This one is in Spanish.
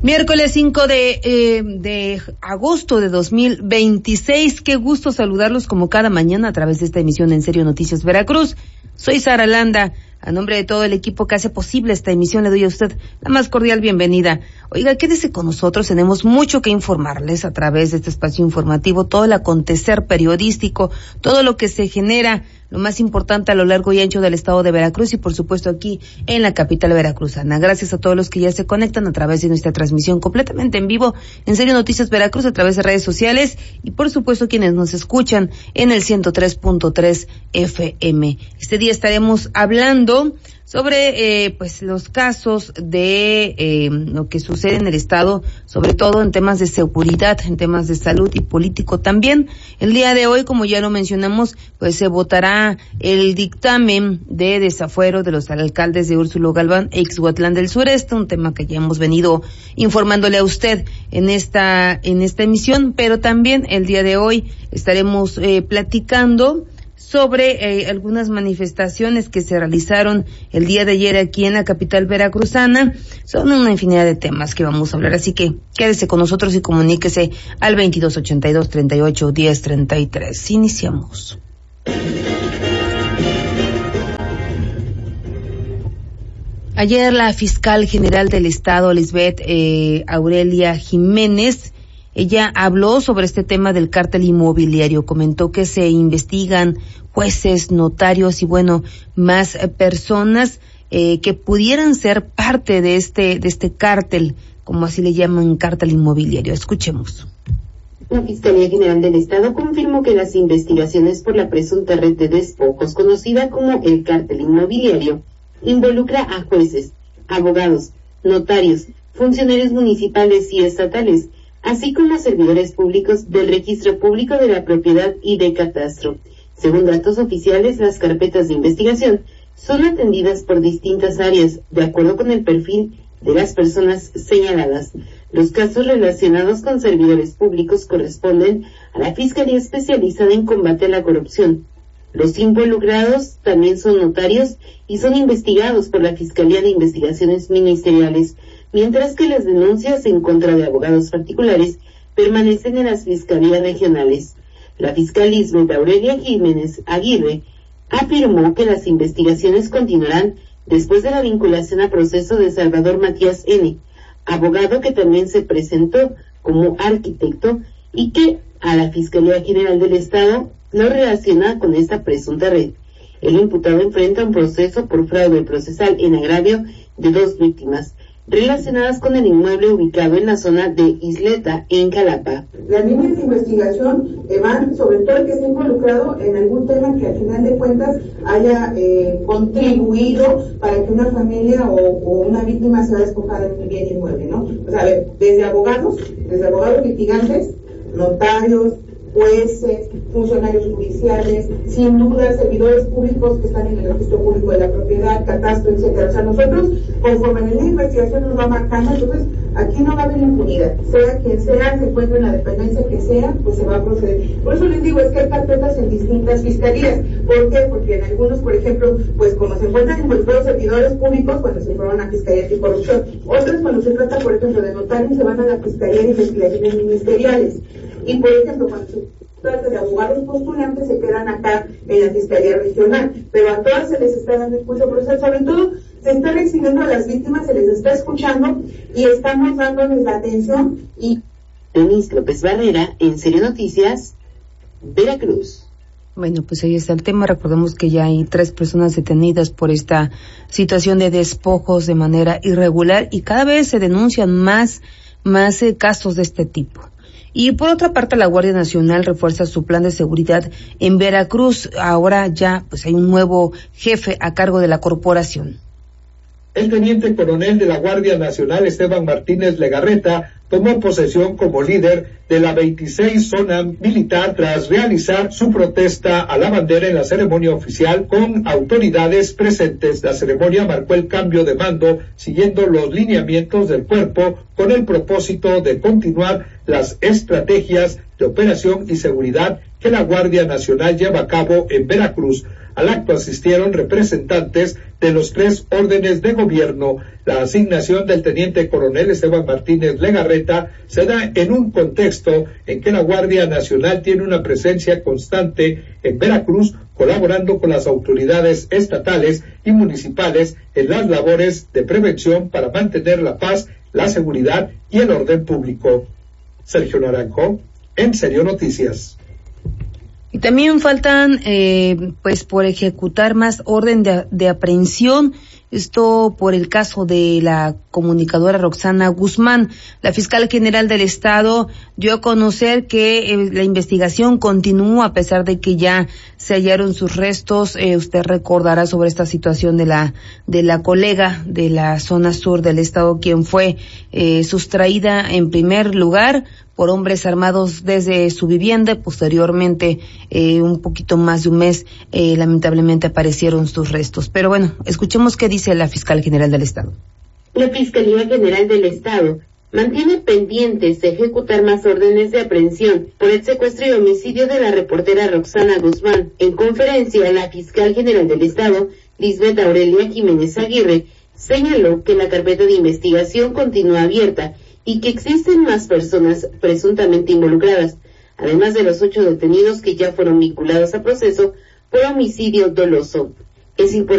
Miércoles 5 de agosto de 2026. Qué gusto saludarlos como cada mañana a través de esta emisión En Serio Noticias Veracruz. Soy Sara Landa. A nombre de todo el equipo que hace posible esta emisión, le doy a usted la más cordial bienvenida. Oiga, quédese con nosotros, tenemos mucho que informarles a través de este espacio informativo, todo el acontecer periodístico, todo lo que se genera, lo más importante a lo largo y ancho del estado de Veracruz y por supuesto aquí en la capital veracruzana. Gracias a todos los que ya se conectan a través de nuestra transmisión completamente en vivo, En Serio Noticias Veracruz, a través de redes sociales y por supuesto quienes nos escuchan en el 103.3 FM. Este día estaremos hablando sobre los casos de lo que sucede en el estado, sobre todo en temas de seguridad, en temas de salud y político también. El día de hoy, como ya lo mencionamos, pues se votará el dictamen de desafuero de los alcaldes de Úrsulo Galván e Ixhuatlán del Sureste, un tema que ya hemos venido informándole a usted en esta emisión, pero también el día de hoy estaremos platicando sobre algunas manifestaciones que se realizaron el día de ayer aquí en la capital veracruzana. Son una infinidad de temas que vamos a hablar, así que quédese con nosotros y comuníquese al 2282-38-1033. Iniciamos. Ayer la fiscal general del estado, Lisbeth Aurelia Jiménez, ella habló sobre este tema del cártel inmobiliario, comentó que se investigan jueces, notarios y más personas que pudieran ser parte de este cártel, como así le llaman, cártel inmobiliario. Escuchemos. La Fiscalía General del Estado confirmó que las investigaciones por la presunta red de despojos, conocida como el cártel inmobiliario, involucra a jueces, abogados, notarios, funcionarios municipales y estatales, así como servidores públicos del Registro Público de la Propiedad y de Catastro. Según datos oficiales, las carpetas de investigación son atendidas por distintas áreas, de acuerdo con el perfil de las personas señaladas. Los casos relacionados con servidores públicos corresponden a la Fiscalía Especializada en Combate a la Corrupción. Los involucrados también son notarios y son investigados por la Fiscalía de Investigaciones Ministeriales, mientras que las denuncias en contra de abogados particulares permanecen en las fiscalías regionales. La fiscal Lisbeth Aurelia Jiménez Aguirre afirmó que las investigaciones continuarán después de la vinculación a proceso de Salvador Matías N., abogado que también se presentó como arquitecto y que a la Fiscalía General del Estado lo relaciona con esta presunta red. El imputado enfrenta un proceso por fraude procesal en agravio de 2 víctimas, relacionadas con el inmueble ubicado en la zona de Isleta, en Jalapa. Las líneas de investigación van sobre todo el que esté involucrado en algún tema que al final de cuentas haya contribuido para que una familia o una víctima sea despojada de un bien inmueble, ¿no? O sea, a ver, desde abogados litigantes, notarios, jueces, funcionarios judiciales, sin duda servidores públicos que están en el registro público de la propiedad, catastro, etcétera. O sea, nosotros, conforme en la investigación nos va marcando, entonces aquí no va a haber impunidad. Sea quien sea, se encuentre en la dependencia que sea, pues se va a proceder. Por eso les digo, es que hay carpetas en distintas fiscalías. ¿Por qué? Porque en algunos, por ejemplo, pues como se encuentran involucrados servidores públicos, cuando se informan a Fiscalía Anticorrupción. Otras, cuando se trata, por ejemplo, de notarios, se van a la Fiscalía de Investigaciones Ministeriales. Y por ejemplo, cuando se trata de abogados postulantes, se quedan acá en la Fiscalía Regional, pero a todas se les está dando escucha procesal, sobre todo se están exhibiendo a las víctimas, se les está escuchando y estamos dándoles la atención. Y Denise López Barrera, En Serio Noticias, Veracruz. Bueno, pues ahí está el tema. Recordemos que ya hay 3 personas detenidas por esta situación de despojos de manera irregular y cada vez se denuncian más casos de este tipo. Y por otra parte, la Guardia Nacional refuerza su plan de seguridad en Veracruz. Ahora ya hay un nuevo jefe a cargo de la corporación. El teniente coronel de la Guardia Nacional, Esteban Martínez Legarreta, tomó posesión como líder de la 26 zona militar tras realizar su protesta a la bandera en la ceremonia oficial con autoridades presentes. La ceremonia marcó el cambio de mando siguiendo los lineamientos del cuerpo con el propósito de continuar las estrategias de operación y seguridad que la Guardia Nacional lleva a cabo en Veracruz. Al acto asistieron representantes de los 3 órdenes de gobierno. La asignación del teniente coronel Esteban Martínez Legarreta se da en un contexto en que la Guardia Nacional tiene una presencia constante en Veracruz, colaborando con las autoridades estatales y municipales en las labores de prevención para mantener la paz, la seguridad y el orden público. Sergio Naranjo, En Serio Noticias. Y también faltan, pues, por ejecutar más orden de aprehensión. Esto por el caso de la comunicadora Roxana Guzmán. La fiscal general del estado dio a conocer que la investigación continúa a pesar de que ya se hallaron sus restos. Usted recordará sobre esta situación de la colega de la zona sur del estado, quien fue sustraída en primer lugar por hombres armados desde su vivienda. Posteriormente, un poquito más de un mes, lamentablemente aparecieron sus restos. Pero bueno, escuchemos qué dice la fiscal general del estado. La Fiscalía General del Estado mantiene pendientes de ejecutar más órdenes de aprehensión por el secuestro y homicidio de la reportera Roxana Guzmán. En conferencia, la fiscal general del Estado, Lisbeth Aurelia Jiménez Aguirre, señaló que la carpeta de investigación continúa abierta y que existen más personas presuntamente involucradas, además de los 8 detenidos que ya fueron vinculados a proceso por homicidio doloso. Es importante